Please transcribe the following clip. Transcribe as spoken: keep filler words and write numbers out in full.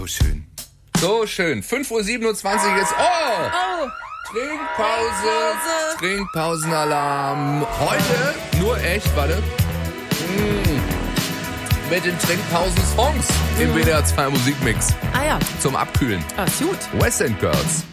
So schön. So schön. fünf Uhr siebenundzwanzig ist... Oh! Oh! Trinkpause. Trinkpausenalarm. Heute nur echt, warte. Mm. Mit den Trinkpausen-Songs im W D R zwei Musikmix. Ah ja. Zum Abkühlen. Ah, ist gut. West End Girls.